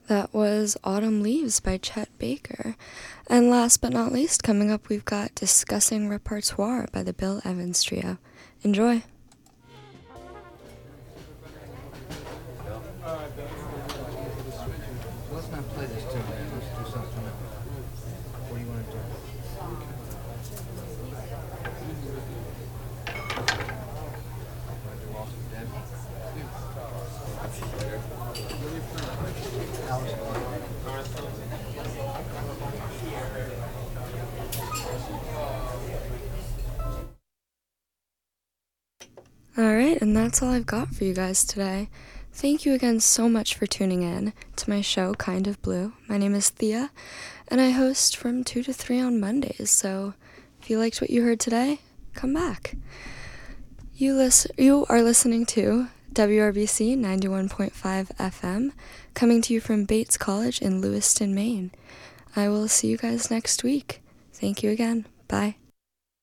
That was Autumn Leaves by Chet Baker. And last but not least, coming up, we've got Discussing Repertoire by the Bill Evans Trio. Enjoy. Let's not play this tune, man. Let's do something else. What do you want to do? Alright, and that's all I've got for you guys today. Thank you again so much for tuning in to my show, Kind of Blue. My name is Thea, and I host from 2 to 3 on Mondays, so if you liked what you heard today, come back. You are listening to WRBC 91.5 FM, coming to you from Bates College in Lewiston, Maine. I will see you guys next week. Thank you again. Bye.